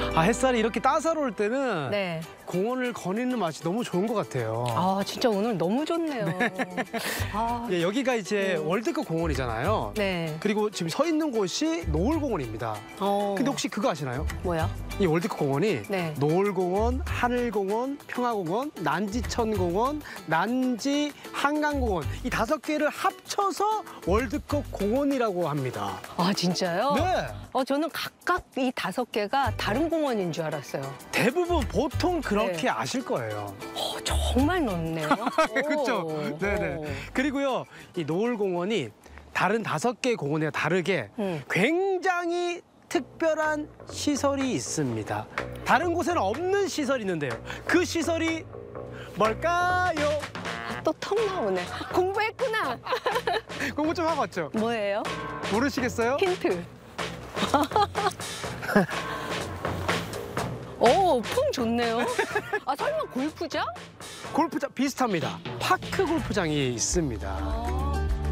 아, 햇살이 이렇게 따사로울 때는 네. 공원을 거니는 맛이 너무 좋은 것 같아요. 아, 진짜 오늘 너무 좋네요. 아, 예, 여기가 이제 월드컵 공원이잖아요. 네. 그리고 지금 서 있는 곳이 노을공원입니다. 근데 혹시 그거 아시나요? 뭐야? 이 월드컵 공원이 네. 노을공원, 하늘공원, 평화공원, 난지천공원, 난지 한강공원 이 5개를 합쳐서 월드컵 공원이라고 합니다. 아, 진짜요? 네. 저는 각각 이 5개가 다른 공원인 줄 알았어요. 대부분 보통 그렇게 네. 아실 거예요. 정말 넓네요. 그렇죠? 오. 네네. 그리고요, 이 노을공원이 다른 5개의 공원과 다르게 굉장히 특별한 시설이 있습니다. 다른 곳에는 없는 시설이 있는데요. 그 시설이 뭘까요? 또 턱 나오네. 공부했구나. 공부 좀 하고 왔죠? 뭐예요? 모르시겠어요? 힌트. 오, 폼 좋네요. 아, 설마 골프장? 골프장 비슷합니다. 파크 골프장이 있습니다.